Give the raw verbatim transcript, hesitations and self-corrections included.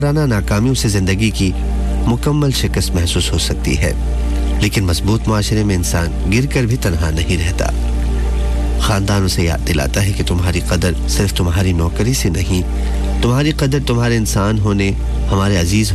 रोजाना नाकामियों से जिंदगी की मुकम्मल शिकस्त महसूस हो सकती है, लेकिन मजबूत माशरे में इंसान गिर कर भी तन्हा नहीं रहता। खानदान उसे याद दिलाता है कि तुम्हारी कदर सिर्फ तुम्हारी नौकरी से नहीं, तुम्हारी कदर तुम्हारे इंसान होने, हमारे अजीज